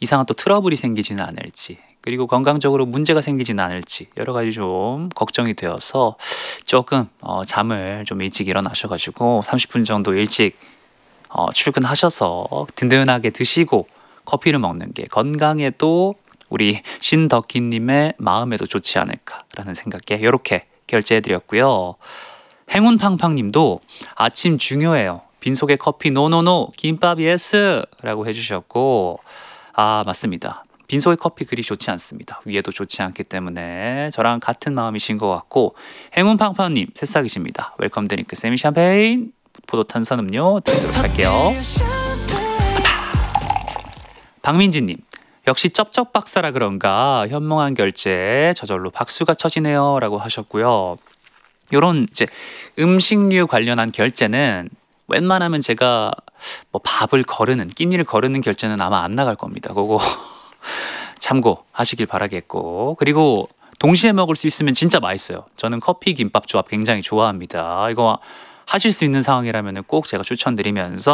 이상한 또 트러블이 생기지는 않을지, 그리고 건강적으로 문제가 생기지는 않을지 여러 가지 좀 걱정이 되어서 조금 잠을 좀 일찍 일어나셔가지고 30분 정도 일찍 출근하셔서 든든하게 드시고 커피를 먹는 게 건강에도 우리 신덕희님의 마음에도 좋지 않을까라는 생각에 이렇게 결제해드렸고요. 행운팡팡님도 아침 중요해요. 빈속에 커피 노노노 김밥 예스 라고 해주셨고, 아 맞습니다. 빈속에 커피 그리 좋지 않습니다. 위에도 좋지 않기 때문에 저랑 같은 마음이신 것 같고, 행운팡팡님 새싹이십니다. 웰컴 드링크 세미 샴페인 포도 탄산음료 드리도록 할게요. 박민지님, 역시 쩝쩝 박사라 그런가 현몽한 결제 저절로 박수가 쳐지네요 라고 하셨고요. 요런 이제 음식류 관련한 결제는 웬만하면 제가 뭐 밥을 거르는, 끼니를 거르는 결제는 아마 안 나갈 겁니다. 그거 참고하시길 바라겠고, 그리고 동시에 먹을 수 있으면 진짜 맛있어요. 저는 커피 김밥 조합 굉장히 좋아합니다. 이거 하실 수 있는 상황이라면 꼭 제가 추천드리면서